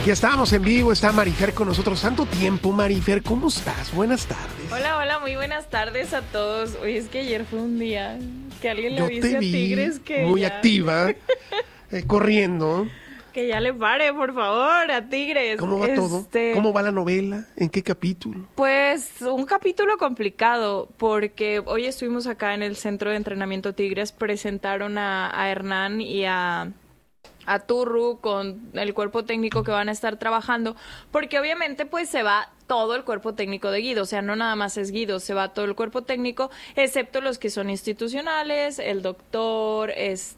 Aquí estamos en vivo, está Marifer con nosotros. Tanto tiempo, Marifer, ¿cómo estás? Buenas tardes. Hola, muy buenas tardes a todos. Oye, es que ayer fue un día que alguien le Yo dice te a vi Tigres que muy ya, activa, corriendo. que ya le pare, por favor, a Tigres. ¿Cómo va todo? ¿Cómo va la novela? ¿En qué capítulo? Pues un capítulo complicado, porque hoy estuvimos acá en el centro de entrenamiento Tigres, presentaron a Hernán y a Turru con el cuerpo técnico que van a estar trabajando, porque obviamente pues se va todo el cuerpo técnico de Guido, o sea, no nada más es Guido, se va todo el cuerpo técnico, excepto los que son institucionales, el doctor,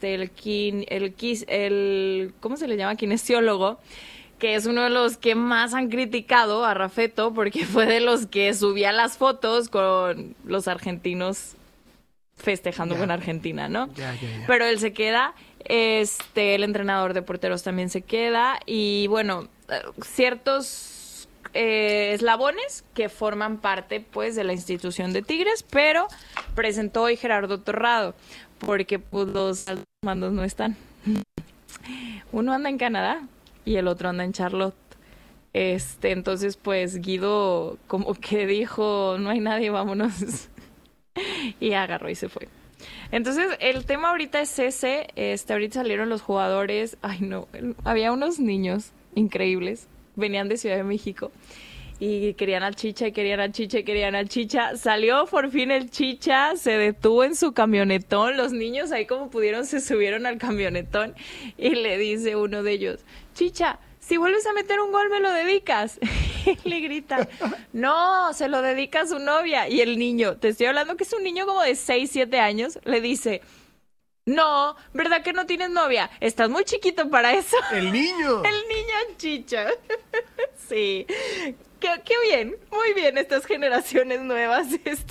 ¿cómo se le llama? Kinesiólogo, que es uno de los que más han criticado a Rafeto, porque fue de los que subía las fotos con los argentinos festejando con Argentina, ¿no? Ya. Pero él se queda, el entrenador de porteros también se queda, y bueno, ciertos eslabones que forman parte, pues, de la institución de Tigres, pero presentó hoy Gerardo Torrado, porque pues, los altos mandos no están. Uno anda en Canadá y el otro anda en Charlotte. Entonces, pues, Guido como que dijo, no hay nadie, vámonos. Y agarró y se fue. Entonces, el tema ahorita es ese. Ahorita salieron los jugadores. Ay, no. Había unos niños increíbles. Venían de Ciudad de México. Y querían al Chicha, y querían al Chicha, y querían al Chicha. Salió por fin el Chicha. Se detuvo en su camionetón. Los niños ahí como pudieron se subieron al camionetón. Y le dice uno de ellos, Chicha, si vuelves a meter un gol, ¿me lo dedicas? Y le grita, no, se lo dedica a su novia. Y el niño, te estoy hablando que es un niño como de 6, 7 años, le dice, no, ¿verdad que no tienes novia? Estás muy chiquito para eso. ¡El niño! El niño Chicha. Sí. Qué bien, muy bien estas generaciones nuevas,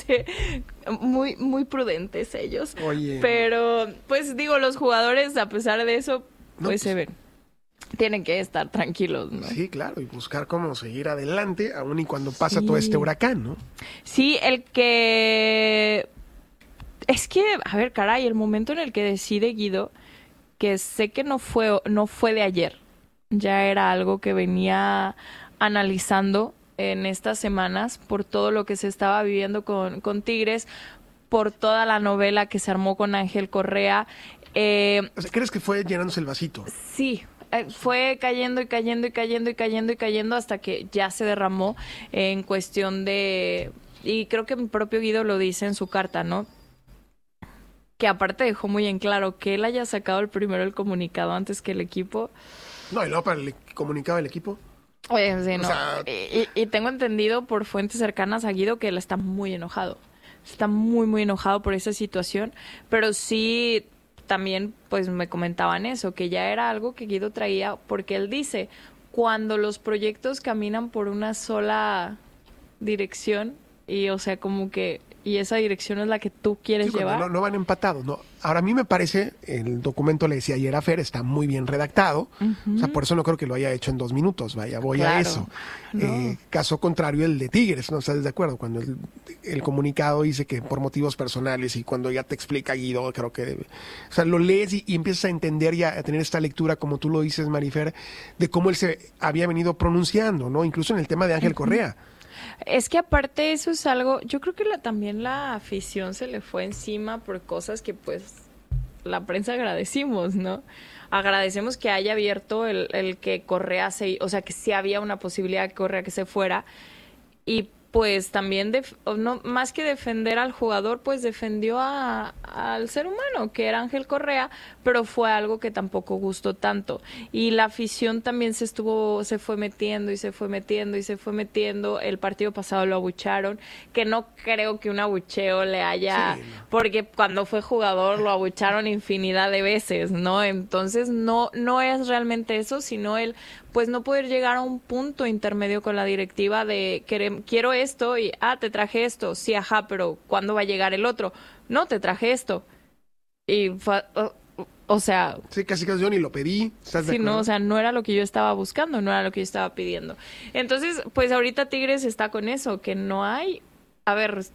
muy prudentes ellos. Oye. Pero, pues digo, los jugadores, a pesar de eso, pues se ven. Tienen que estar tranquilos, ¿no? Sí, claro, y buscar cómo seguir adelante, aun y cuando pasa todo este huracán, ¿no? Sí, el que... Es que, a ver, caray, el momento en el que decide Guido, que sé que no fue de ayer, ya era algo que venía analizando en estas semanas por todo lo que se estaba viviendo con Tigres, por toda la novela que se armó con Ángel Correa. O sea, ¿crees que fue llenándose el vasito? Sí, fue cayendo y cayendo y cayendo y cayendo y cayendo hasta que ya se derramó en cuestión de... Y creo que mi propio Guido lo dice en su carta, ¿no? Que aparte dejó muy en claro que él haya sacado el comunicado antes que el equipo. No, y luego para el comunicado del equipo. Oye, sí, no. O sea... Y tengo entendido por fuentes cercanas a Guido que él está muy enojado. Está muy, muy enojado por esa situación. Pero sí... También pues me comentaban eso, que ya era algo que Guido traía, porque él dice, cuando los proyectos caminan por una sola dirección, y o sea, como que, y esa dirección es la que tú quieres llevar. No van empatados, ¿no? Ahora a mí me parece, el documento le decía ayer a Fer, está muy bien redactado, o sea, por eso no creo que lo haya hecho en 2 minutos, vaya, voy a eso. No. Caso contrario el de Tigres, ¿no estás de acuerdo? Cuando el comunicado dice que por motivos personales y cuando ya te explica Guido, creo que, o sea, lo lees y empiezas a entender y a tener esta lectura, como tú lo dices, Marifer, de cómo él se había venido pronunciando, ¿no? Incluso en el tema de Ángel Correa. Es que aparte eso es algo, yo creo que también la afición se le fue encima por cosas que pues la prensa agradecimos, ¿no? Agradecemos que haya abierto el que Correa o sea, que sí había una posibilidad que Correa que se fuera, y pues también, no, más que defender al jugador, pues defendió al ser humano, que era Ángel Correa, pero fue algo que tampoco gustó tanto. Y la afición también se fue metiendo y se fue metiendo y se fue metiendo. El partido pasado lo abucharon, que no creo que un abucheo le haya... Sí, no. Porque cuando fue jugador lo abucharon infinidad de veces, ¿no? Entonces no es realmente eso, sino el... pues no poder llegar a un punto intermedio con la directiva de quiero esto y te traje esto, sí, ajá, pero ¿cuándo va a llegar el otro? No, te traje esto. Y o sea, sí, casi yo ni lo pedí. ¿Estás de acuerdo? No, o sea, no era lo que yo estaba buscando, no era lo que yo estaba pidiendo. Entonces, pues ahorita Tigres está con eso, que no hay, a ver,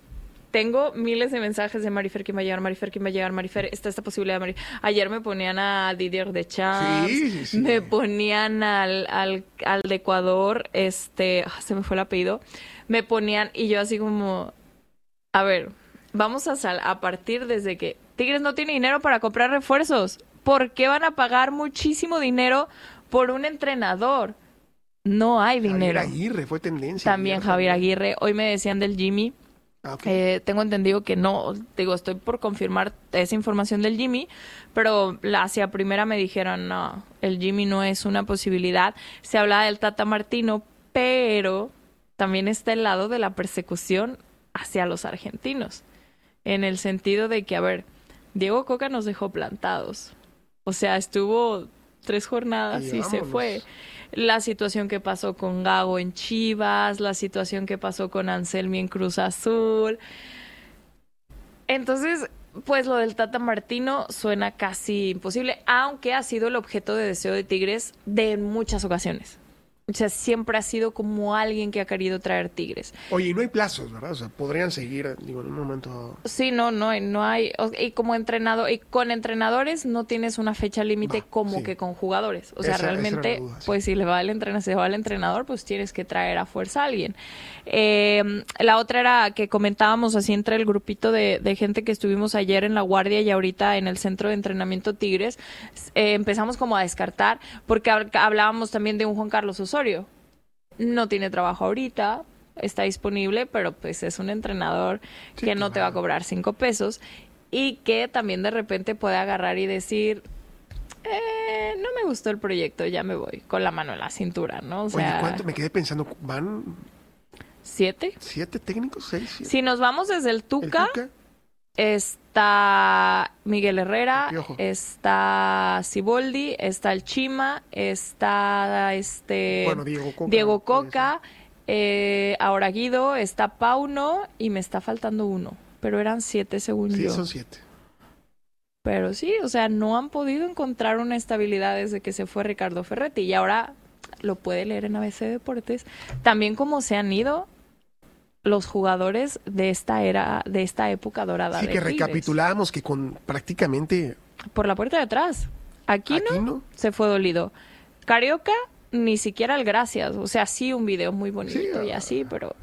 tengo miles de mensajes de Marifer, ¿quién va a llegar? Marifer, ¿quién va a llegar? Marifer, está esta posibilidad de Marifer. Ayer me ponían a Didier Deschamps, Sí. me ponían al de Ecuador, se me fue el apellido, me ponían, y yo así como, a ver, vamos a partir desde que Tigres no tiene dinero para comprar refuerzos. ¿Por qué van a pagar muchísimo dinero por un entrenador? No hay dinero. Javier Aguirre fue tendencia. También Javier Aguirre. Hoy me decían del Jimmy. Okay. Tengo entendido que no, digo, estoy por confirmar esa información del Jimmy, pero hacia primera me dijeron, no, el Jimmy no es una posibilidad. Se habla del Tata Martino, pero también está el lado de la persecución hacia los argentinos, en el sentido de que, a ver, Diego Coca nos dejó plantados. O sea, estuvo 3 jornadas y se fue. La situación que pasó con Gago en Chivas, la situación que pasó con Anselmi en Cruz Azul. Entonces, pues lo del Tata Martino suena casi imposible, aunque ha sido el objeto de deseo de Tigres de muchas ocasiones. O sea, siempre ha sido como alguien que ha querido traer Tigres. Oye, y no hay plazos, ¿verdad? O sea, podrían seguir, digo, en un momento... Sí, no hay. Y como entrenador, y con entrenadores no tienes una fecha límite que con jugadores. O sea, realmente, duda, sí. Pues si se va al entrenador, pues tienes que traer a fuerza a alguien. La otra era que comentábamos así entre el grupito de gente que estuvimos ayer en La Guardia y ahorita en el centro de entrenamiento Tigres, empezamos como a descartar, porque hablábamos también de un Juan Carlos Osorio. No tiene trabajo ahorita, está disponible, pero pues es un entrenador que no te va a cobrar 5 pesos y que también de repente puede agarrar y decir, no me gustó el proyecto, ya me voy, con la mano en la cintura, ¿no? O sea, oye, ¿cuánto? Me quedé pensando, ¿van 7? ¿7 técnicos? 6, 7. Si nos vamos desde el Tuca, está Miguel Herrera, está Siboldi, está el Chima, está bueno, Diego Coca, ahora Guido, está Pauno y me está faltando uno, pero eran 7 según yo. Sí, son 7. Pero sí, o sea, no han podido encontrar una estabilidad desde que se fue Ricardo Ferretti y ahora lo puede leer en ABC Deportes. También como se han ido los jugadores de esta era, de esta época dorada. Sí, de que Tigres. Recapitulábamos que con prácticamente... Por la puerta de atrás. Aquino se fue dolido. Carioca, ni siquiera el gracias. O sea, sí un video muy bonito y así, pero...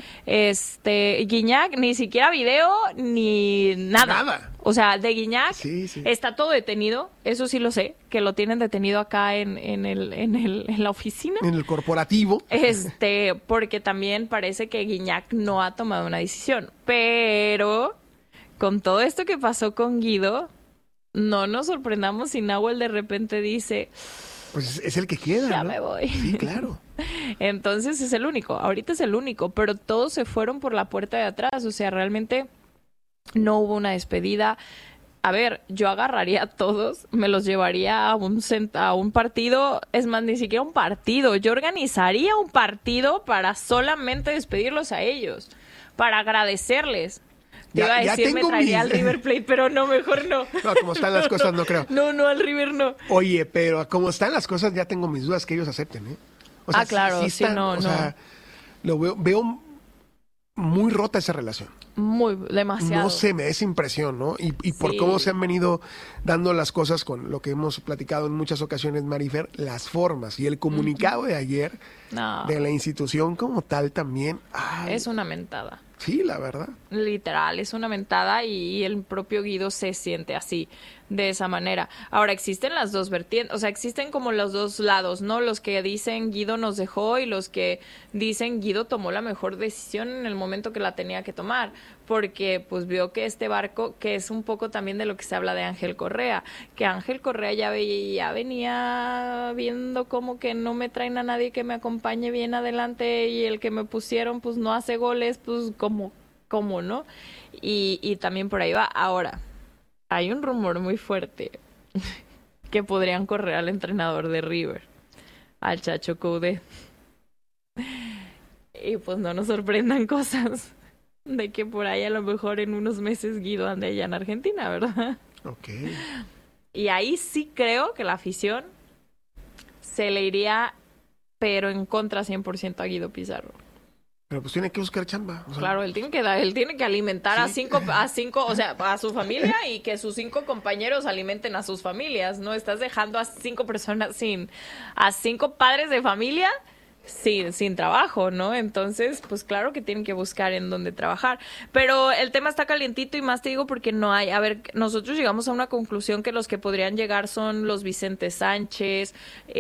Guiñac, ni siquiera video, ni nada. O sea, de Guiñac está todo detenido. Eso sí lo sé, que lo tienen detenido acá en la oficina. En el corporativo. Porque también parece que Guiñac no ha tomado una decisión. Pero con todo esto que pasó con Guido, no nos sorprendamos si Nahuel de repente dice... Pues es el que queda, ya ¿no? me voy. Sí, claro. Entonces es el único, ahorita es el único, pero todos se fueron por la puerta de atrás, o sea, realmente no hubo una despedida. A ver, yo agarraría a todos, me los llevaría a un partido, es más, ni siquiera un partido, yo organizaría un partido para solamente despedirlos a ellos, para agradecerles. Te iba a decir, me traería al River Plate, pero no, mejor no. No, como están las cosas, no creo. No, al River no. Oye, pero como están las cosas, ya tengo mis dudas que ellos acepten, ¿eh? O sea, claro, sí, no. O sea, lo veo muy rota esa relación. Demasiado. No sé, me da esa impresión, ¿no? Y por cómo se han venido dando las cosas con lo que hemos platicado en muchas ocasiones, Marifer, las formas y el comunicado de ayer de la institución como tal también. Es una mentada. Sí, la verdad. Literal, es una mentada y el propio Guido se siente así, de esa manera. Ahora, existen las dos vertientes, o sea, existen como los dos lados, ¿no? Los que dicen Guido nos dejó y los que dicen Guido tomó la mejor decisión en el momento que la tenía que tomar, porque pues vio que este barco, que es un poco también de lo que se habla de Ángel Correa, que Ángel Correa ya venía viendo como que no me traen a nadie que me acompañe bien adelante y el que me pusieron pues no hace goles, pues como ¿no? Y también por ahí va. Ahora, hay un rumor muy fuerte que podrían correr al entrenador de River, al Chacho Coudet. Y pues no nos sorprendan cosas de que por ahí a lo mejor en unos meses Guido ande allá en Argentina, ¿verdad? Ok. Y ahí sí creo que la afición se le iría, pero en contra 100% a Guido Pizarro. Pero pues tiene que buscar chamba. Claro, él tiene que alimentar a cinco, o sea, a su familia y que sus 5 compañeros alimenten a sus familias, ¿no? Estás dejando a 5 personas a 5 padres de familia sin trabajo, ¿no? Entonces, pues claro que tienen que buscar en dónde trabajar. Pero el tema está calientito y más te digo porque no hay. A ver, nosotros llegamos a una conclusión que los que podrían llegar son los Vicente Sánchez,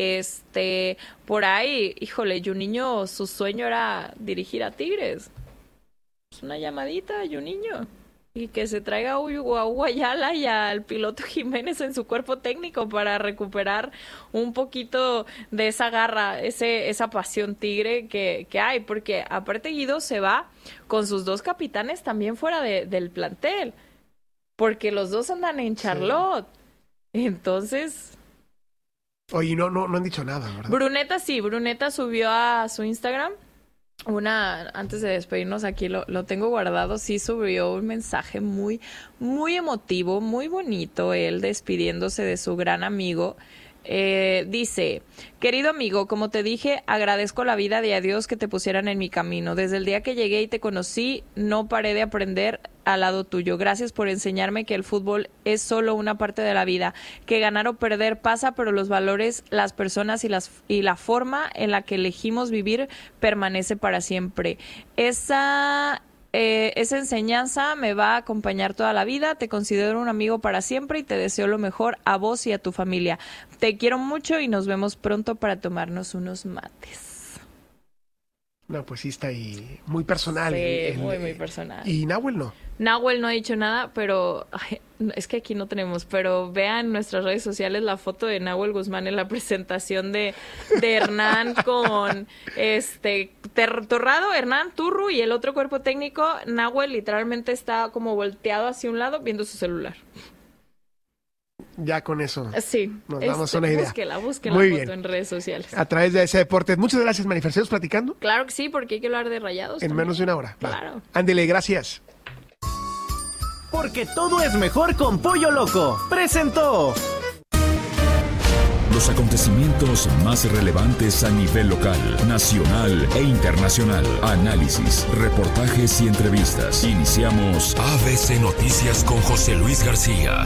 por ahí, híjole, Juninho, su sueño era dirigir a Tigres. Es una llamadita a Juninho. Y que se traiga a Hugo Ayala y al piloto Jiménez en su cuerpo técnico para recuperar un poquito de esa garra, esa pasión tigre que hay. Porque aparte Guido se va con sus 2 capitanes también fuera del plantel. Porque los 2 andan en Charlotte. Sí. Entonces... Oye, no han dicho nada, ¿verdad? Bruneta subió a su Instagram antes de despedirnos aquí, lo tengo guardado, sí subió un mensaje muy, muy emotivo, muy bonito, él despidiéndose de su gran amigo. Dice: querido amigo, como te dije, agradezco la vida y a Dios que te pusieran en mi camino. Desde el día que llegué y te conocí, no paré de aprender al lado tuyo. Gracias por enseñarme que el fútbol es solo una parte de la vida, que ganar o perder pasa, pero los valores, las personas y la forma en la que elegimos vivir permanece para siempre. Esa enseñanza me va a acompañar toda la vida. Te considero un amigo para siempre y te deseo lo mejor a vos y a tu familia. Te quiero mucho y nos vemos pronto para tomarnos unos mates. No, pues sí está ahí muy personal. Sí, muy personal. ¿Y Nahuel no? Nahuel no ha dicho nada, pero es que aquí no tenemos, pero vean en nuestras redes sociales la foto de Nahuel Guzmán en la presentación de Hernán con Torrado, Hernán, Turru y el otro cuerpo técnico. Nahuel literalmente está como volteado hacia un lado viendo su celular. Ya con eso sí, nos damos una idea. Búsquela Muy foto bien. En redes sociales. A través de ese deporte. Muchas gracias, Marifer. ¿Seguimos platicando? Claro que sí, porque hay que hablar de Rayados. En también. Menos de una hora. Claro. Ándele, gracias. Porque todo es mejor con Pollo Loco. Presentó los acontecimientos más relevantes a nivel local, nacional e internacional. Análisis, reportajes y entrevistas. Iniciamos ABC Noticias con José Luis García.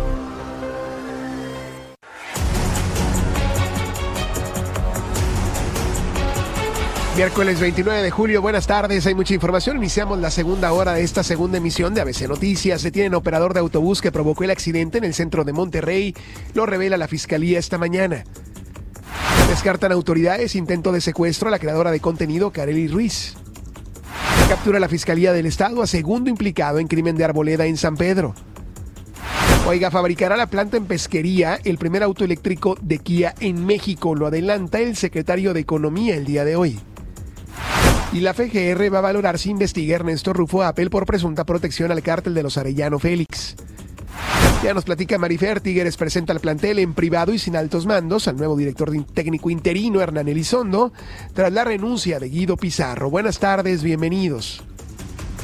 Miércoles 29 de julio, buenas tardes, hay mucha información. Iniciamos la segunda hora de esta segunda emisión de ABC Noticias. Detienen operador de autobús que provocó el accidente en el centro de Monterrey, lo revela la Fiscalía esta mañana. Descartan autoridades intento de secuestro a la creadora de contenido Karely Ruiz. Captura la Fiscalía del Estado a segundo implicado en crimen de arboleda en San Pedro. Oiga, fabricará la planta en Pesquería el primer auto eléctrico de Kia en México, lo adelanta el secretario de Economía el día de hoy. Y la FGR va a valorar si investiga Ernesto Rufo Apple por presunta protección al cártel de los Arellano Félix. Ya nos platica Marifer, Tigres presenta al plantel en privado y sin altos mandos al nuevo director técnico interino Hernán Elizondo tras la renuncia de Guido Pizarro. Buenas tardes, bienvenidos.